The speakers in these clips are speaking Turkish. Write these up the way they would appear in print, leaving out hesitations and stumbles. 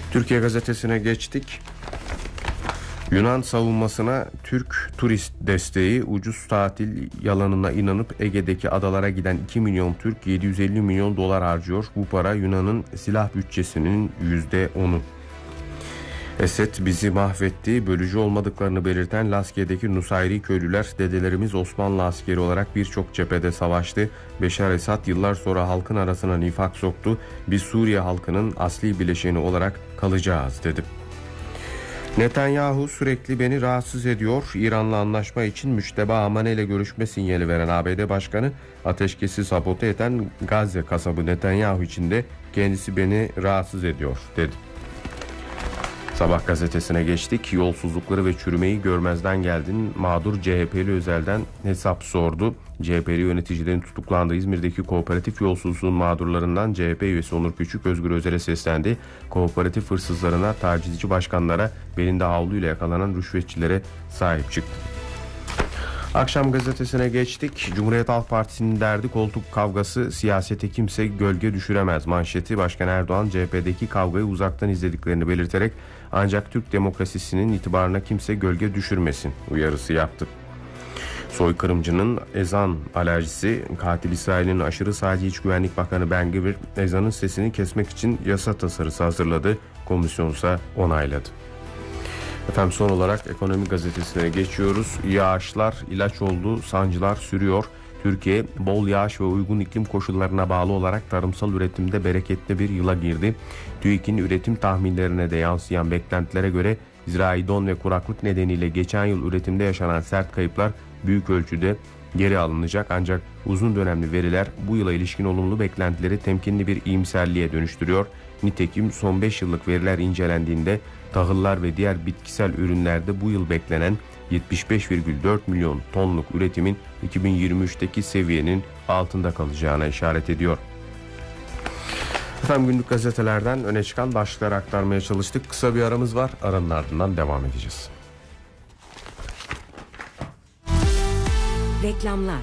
Türkiye Gazetesi'ne geçtik. Yunan savunmasına Türk turist desteği, ucuz tatil yalanına inanıp Ege'deki adalara giden 2 milyon Türk 750 milyon dolar harcıyor. Bu para Yunan'ın silah bütçesinin %10'u. Esed bizi mahvetti. Bölücü olmadıklarını belirten Laskiye'deki Nusayri köylüler, dedelerimiz Osmanlı askeri olarak birçok cephede savaştı. Beşar Esad yıllar sonra halkın arasına nifak soktu. Biz Suriye halkının asli bileşeni olarak kalacağız dedi. Netanyahu sürekli beni rahatsız ediyor. İran'la anlaşma için Müçteba Amane ile görüşme sinyali veren ABD Başkanı, ateşkesi sabote eden Gazze kasabı Netanyahu için de kendisi beni rahatsız ediyor dedi. Sabah gazetesine geçtik. Yolsuzlukları ve çürümeyi görmezden geldin. Mağdur CHP'li Özel'den hesap sordu. CHP'li yöneticilerin tutuklandığı İzmir'deki kooperatif yolsuzluğun mağdurlarından CHP üyesi Onur Küçük Özgür Özel'e seslendi. Kooperatif hırsızlarına, tacizci başkanlara, belinde havluyla yakalanan rüşvetçilere sahip çıktı. Akşam gazetesine geçtik. Cumhuriyet Halk Partisi'nin derdi koltuk kavgası, siyasete kimse gölge düşüremez manşeti. Başkan Erdoğan CHP'deki kavgayı uzaktan izlediklerini belirterek ancak Türk demokrasisinin itibarına kimse gölge düşürmesin uyarısı yaptı. Soykırımcının ezan alerjisi, katil İsrail'in aşırı sağcı İç Güvenlik Bakanı Ben Gvir ezanın sesini kesmek için yasa tasarısı hazırladı. Komisyonsa onayladı. Efendim son olarak Ekonomi Gazetesi'ne geçiyoruz. Yağışlar ilaç oldu, sancılar sürüyor. Türkiye bol yağış ve uygun iklim koşullarına bağlı olarak tarımsal üretimde bereketli bir yıla girdi. TÜİK'in üretim tahminlerine de yansıyan beklentilere göre zirai don ve kuraklık nedeniyle geçen yıl üretimde yaşanan sert kayıplar büyük ölçüde geri alınacak. Ancak uzun dönemli veriler bu yıla ilişkin olumlu beklentileri temkinli bir iyimserliğe dönüştürüyor. Nitekim son 5 yıllık veriler incelendiğinde tahıllar ve diğer bitkisel ürünlerde bu yıl beklenen 75,4 milyon tonluk üretimin 2023'teki seviyenin altında kalacağına işaret ediyor. Efendim günlük gazetelerden öne çıkan başlıkları aktarmaya çalıştık. Kısa bir aramız var. Aranın ardından devam edeceğiz. Reklamlar.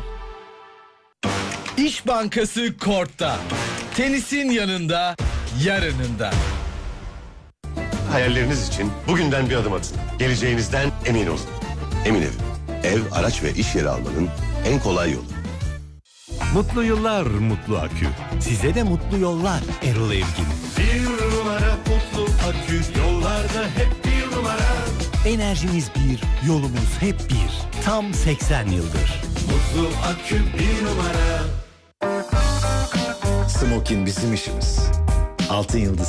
İş Bankası Kort'ta. Tenisin yanında, yarınında. Hayalleriniz için bugünden bir adım atın. Geleceğinizden emin olun. Emin Ev. Ev, araç ve iş yeri almanın en kolay yolu. Mutlu yıllar Mutlu Akü. Size de mutlu yollar Erol Evgin. Bir numara Mutlu Akü. Yollarda hep bir numara. Enerjimiz bir, yolumuz hep bir. Tam 80 yıldır. Mutlu Akü bir numara. Smokin bizim işimiz. Altın Yıldız